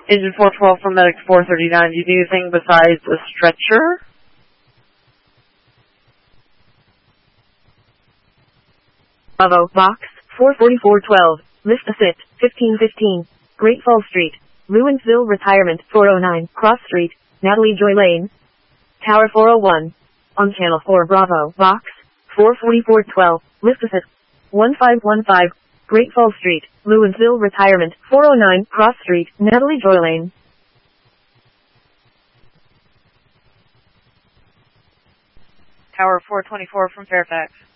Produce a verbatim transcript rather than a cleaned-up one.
Engine four twelve from Medic four thirty-nine. Do you need anything besides a stretcher? Bravo, box, four forty-four twelve, lift assist, fifteen fifteen, Great Falls Street, Lewinsville Retirement, four oh nine, Cross Street, Natalie Joy Lane, Tower four oh one, on Channel four Bravo, box, four forty-four twelve, lift assist, one five one five, Great Falls Street, Lewinsville Retirement, four oh nine, Cross Street, Natalie Joy Lane. Tower four twenty-four from Fairfax.